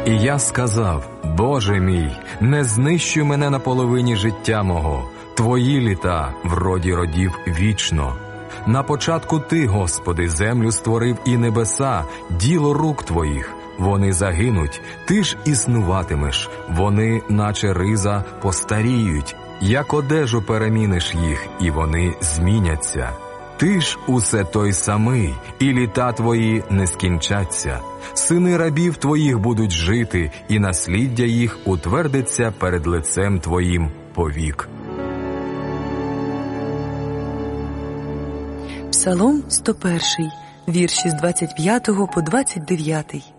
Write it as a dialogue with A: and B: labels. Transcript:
A: І я сказав: Боже мій, не знищуй мене на половині життя мого, Твої літа в роді родів вічно. На початку Ти, Господи, землю створив і небеса, діло рук Твоїх. Вони загинуть, Ти ж існуватимеш, вони, наче риза, постаріють. Як одежу переміниш їх, і вони зміняться. Ти ж усе той самий, і літа Твої не скінчаться. Сини рабів Твоїх будуть жити, і насліддя їх утвердиться перед лицем Твоїм повік.
B: Псалом 101, вірші з 25 по 29.